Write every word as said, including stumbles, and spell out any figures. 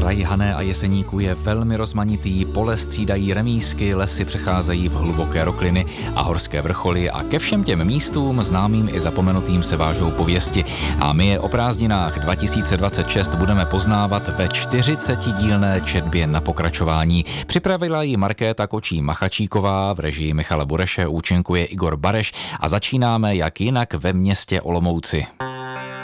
Kraj Hané a Jeseníku je velmi rozmanitý, pole střídají remísky, lesy přecházejí v hluboké rokliny a horské vrcholy a ke všem těm místům, známým i zapomenutým, se vážou pověsti. A my je o prázdninách dva tisíce dvacet šest budeme poznávat ve čtyřicetidílné četbě na pokračování. Připravila ji Markéta Kočí-Machačíková, v režii Michala Bureše účinkuje Igor Bareš a začínáme jak jinak ve městě Olomouci.